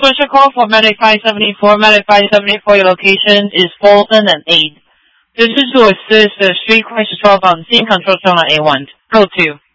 special call for Medic 574. Medic 574, your location is Fulton and 8. This is to assist the street crisis 12 on scene control zone on A1. Go to.